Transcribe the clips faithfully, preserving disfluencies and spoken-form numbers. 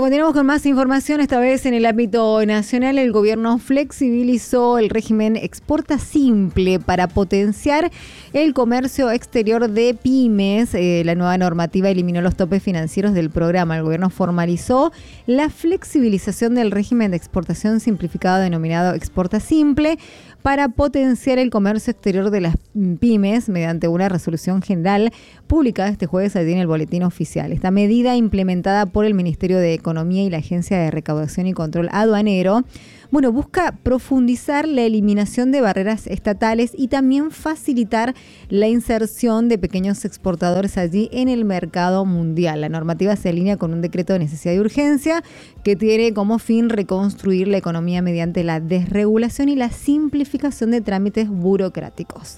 continuamos con más información, esta vez en el ámbito nacional. El gobierno flexibilizó el régimen Exporta Simple para potenciar el comercio exterior de pymes. Eh, la nueva normativa eliminó los topes financieros del programa. El gobierno formalizó la flexibilización del régimen de exportación simplificado denominado Exporta Simple para potenciar el comercio exterior de las pymes mediante una resolución general publicada este jueves allí en el Boletín Oficial. Esta medida, implementada por el Ministerio de Economía y la Agencia de Recaudación y Control Aduanero, bueno, busca profundizar la eliminación de barreras estatales y también facilitar la inserción de pequeños exportadores allí en el mercado mundial. La normativa se alinea con un decreto de necesidad y urgencia que tiene como fin reconstruir la economía mediante la desregulación y la simplificación de trámites burocráticos.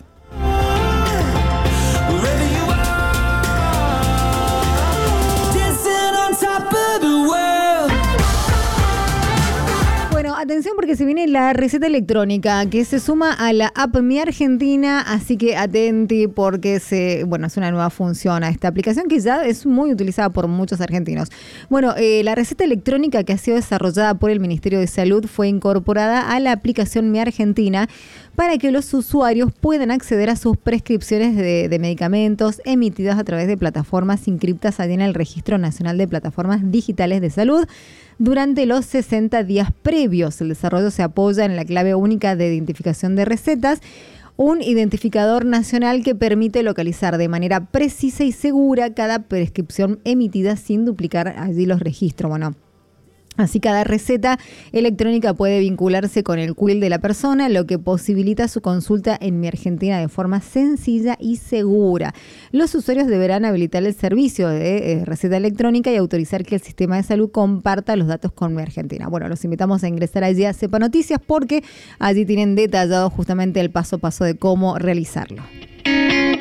Bueno, atención porque se viene la receta electrónica que se suma a la app Mi Argentina, así que atenti porque se, bueno, es una nueva función a esta aplicación que ya es muy utilizada por muchos argentinos. Bueno, eh, la receta electrónica que ha sido desarrollada por el Ministerio de Salud fue incorporada a la aplicación Mi Argentina para que los usuarios puedan acceder a sus prescripciones de, de medicamentos emitidas a través de plataformas inscriptas allí en el Registro Nacional de Plataformas Digitales de Salud durante los sesenta días previos. El desarrollo se apoya en la clave única de identificación de recetas, un identificador nacional que permite localizar de manera precisa y segura cada prescripción emitida sin duplicar allí los registros. Bueno, así cada receta electrónica puede vincularse con el C U I L de la persona, lo que posibilita su consulta en Mi Argentina de forma sencilla y segura. Los usuarios deberán habilitar el servicio de eh, receta electrónica y autorizar que el sistema de salud comparta los datos con Mi Argentina. Bueno, los invitamos a ingresar allí a Sepa Noticias porque allí tienen detallado justamente el paso a paso de cómo realizarlo.